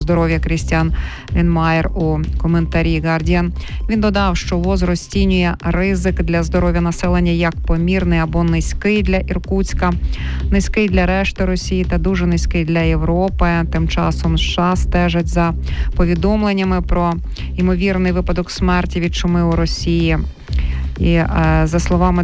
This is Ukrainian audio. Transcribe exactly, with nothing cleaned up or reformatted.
здоров'я Крістіан Лінмаєр у коментарі Guardian. Він додав, що ВОЗ розцінює ризик для здоров'я населення як помірний або низький для Іркутська, низький для решти Росії та дуже низький для Європи. Тим часом США стежать за повідомленнями про ймовірний випадок смерті від чуми у Росії. І, за словами